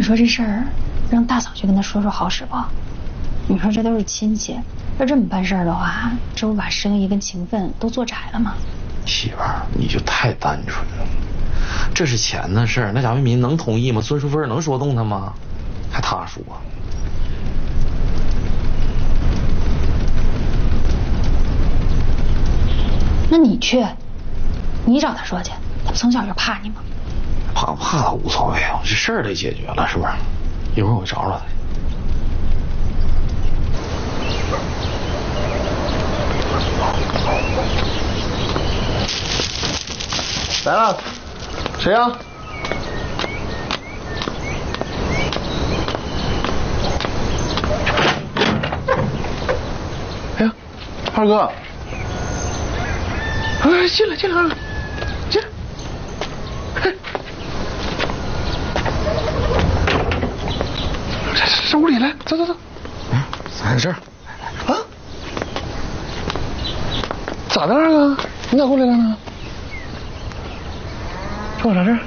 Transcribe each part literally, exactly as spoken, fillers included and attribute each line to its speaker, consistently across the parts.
Speaker 1: 说这事儿让大嫂去跟他说说好使不？你说这都是亲戚，要这么办事儿的话，这不把生意跟情分都做窄了吗？
Speaker 2: 媳妇儿，你就太单纯了。这是钱的事儿，那贾为民能同意吗？孙淑芬能说动他吗？还他说。
Speaker 1: 那你去，你找他说去，他从小就怕你吗？
Speaker 2: 怕不怕他无所谓啊，这事儿得解决了，是不是？一会儿我找找他。
Speaker 3: 来了，谁呀？哎呀，二哥！哎，进来进来，二哥，进来。嘿，上屋里来，走走走。
Speaker 2: 嗯，咋回事？
Speaker 3: 啊？咋的，二哥？你咋过来了呢？找我啥事儿？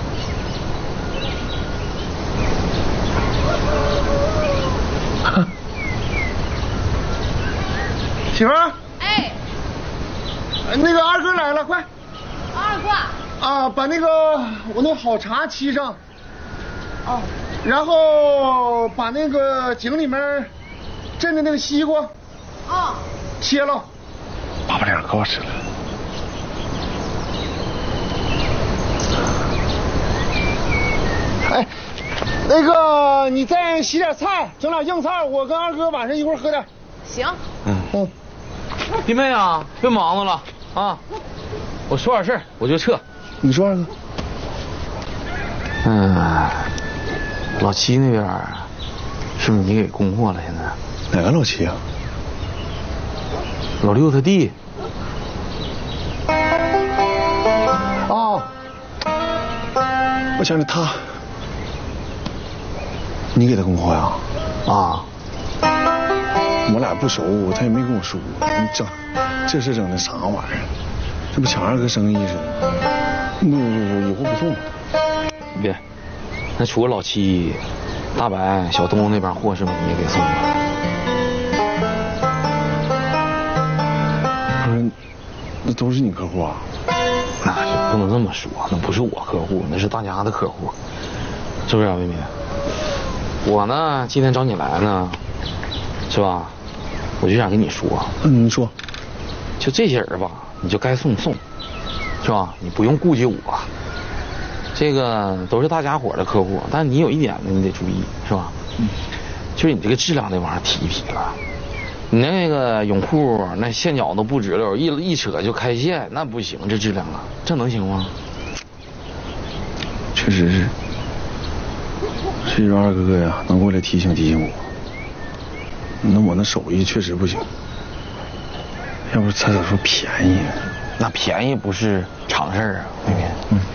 Speaker 3: 媳妇儿。
Speaker 4: 哎。
Speaker 3: 那个二哥来了，快。
Speaker 4: 二哥。
Speaker 3: 啊，把那个我那好茶沏上。
Speaker 4: 哦。
Speaker 3: 然后把那个井里面镇的那个西瓜。
Speaker 4: 哦。
Speaker 3: 切了。粑粑脸可好吃了。哎，那个你再洗点菜，整点硬菜，我跟二哥晚上一会儿喝点。
Speaker 4: 行。
Speaker 2: 嗯嗯。弟妹啊，别忙活了啊！我说点事儿，我就撤。
Speaker 3: 你说二哥。
Speaker 2: 嗯，老七那边是不是你给供货了？现在
Speaker 3: 哪个老七啊？
Speaker 2: 老六他弟。
Speaker 3: 哦，我想着他。你给他供货呀？
Speaker 2: 啊。
Speaker 3: 我俩不熟，他也没跟我说。你整这事整的啥玩意儿？这不抢二哥生意似的。不不不，以后不送了。
Speaker 2: 别，那除了老七、大白、小东那边货是不是你也给送了？
Speaker 3: 不是，那都是你客户啊？
Speaker 2: 那就不能这么说，那不是我客户，那是大家的客户，是不是啊，魏民？我呢，今天找你来呢，是吧？我就想跟你说，
Speaker 3: 嗯，你说，
Speaker 2: 就这些人吧，你就该送送，是吧？你不用顾及我，这个都是大家伙的客户，但你有一点呢，你得注意，是吧？嗯，就是你这个质量得往上提一提了。你那个泳裤那线脚都不直溜，一一扯就开线，那不行，这质量啊，这能行吗？
Speaker 3: 确实是，所以说二哥哥呀，能过来提醒提醒我。那我那手艺确实不行，要不他咋说便宜？
Speaker 2: 那便宜不是常事儿啊，妹妹。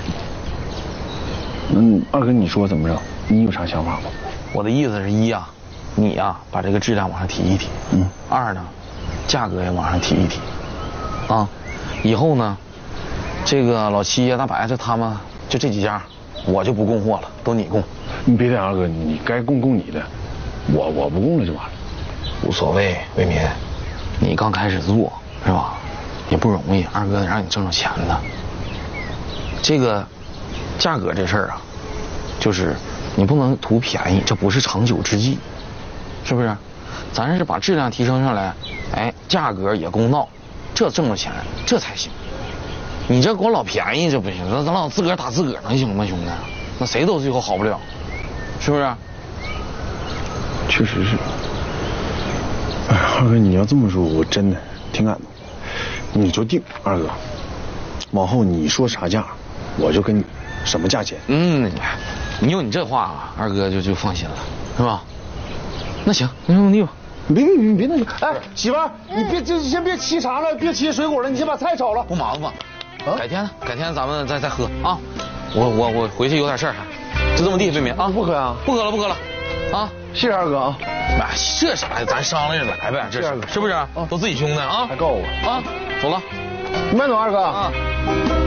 Speaker 3: 嗯。那二哥你说怎么着？你有啥想法吗？
Speaker 2: 我的意思是一啊，你呀、啊、把这个质量往上提一提。
Speaker 3: 嗯。
Speaker 2: 二呢，价格也往上提一提。啊，以后呢，这个老七呀、大白这他们就这几家，我就不供货了，都你供。
Speaker 3: 你别的二哥，你该供供你的，我我不供了就完了。
Speaker 2: 无所谓，为民，你刚开始做是吧？也不容易，二哥得让你挣着钱的。这个价格这事儿啊，就是你不能图便宜，这不是长久之计，是不是？咱是把质量提升上来，哎，价格也公道，这挣着钱，这才行。你这给我老便宜，这不行，咱咱老自个儿打自个儿能行吗，兄弟？那谁都最后好不了，是不是？
Speaker 3: 确实是。哎，二哥，你要这么说，我真的挺感动。你就定，二哥，往后你说啥价，我就跟你什么价钱。
Speaker 2: 嗯，你有你这话，二哥就就放心了，是吧？那行，那弄地吧。
Speaker 3: 你别别别别那个，哎，媳妇儿，你别就先别沏茶了，别沏水果了，你先把菜炒了。
Speaker 2: 不麻烦吧？啊，改天改天咱们再再喝啊。我我我回去有点事儿，就这么地，对面啊。
Speaker 3: 不喝啊？
Speaker 2: 不喝了，不喝了。啊，
Speaker 3: 谢谢二哥啊！
Speaker 2: 哎，这啥呀？咱商量着来呗，这是是不是？都自己兄弟啊！
Speaker 3: 还告我
Speaker 2: 啊！走了，
Speaker 3: 你慢走，二哥
Speaker 2: 啊。